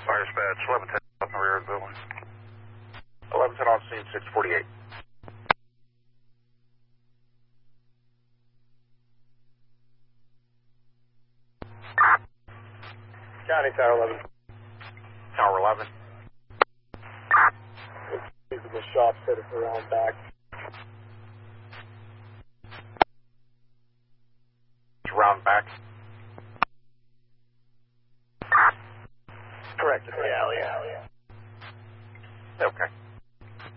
Fire dispatch, 1110 up in the rear of the building. 1110 on scene, 648. County Tower 11. Tower 11. The shop set it around back. It's round back.